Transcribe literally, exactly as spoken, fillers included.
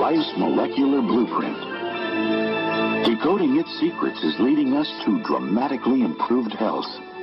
Lice Molecular Blueprint. Decoding its secrets is leading us to dramatically improved health.